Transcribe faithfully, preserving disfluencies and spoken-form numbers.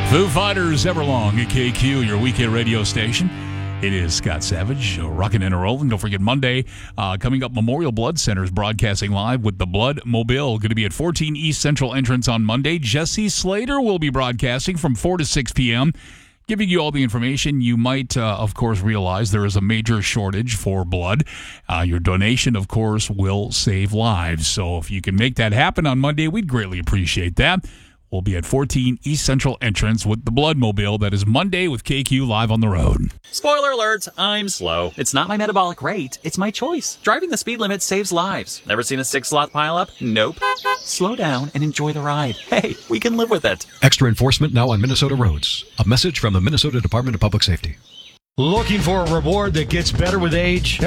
Foo Fighters, Everlong at K Q, your weekend radio station. It is Scott Savage, rocking and rolling. Don't forget Monday, uh, coming up, Memorial Blood Center is broadcasting live with the Blood Mobile. Going to be at fourteen East Central Entrance on Monday. Jesse Slater will be broadcasting from four to six p.m., giving you all the information. You might, uh, of course, realize there is a major shortage for blood. Uh, your donation, of course, will save lives. So if you can make that happen on Monday, we'd greatly appreciate that. We'll be at fourteen East Central Entrance with the Blood Mobile. That is Monday with K Q live on the road. Spoiler alert, I'm slow. It's not my metabolic rate, it's my choice. Driving the speed limit saves lives. Never seen a six-slot pileup? Nope. Slow down and enjoy the ride. Hey, we can live with it. Extra enforcement now on Minnesota roads. A message from the Minnesota Department of Public Safety. Looking for a reward that gets better with age?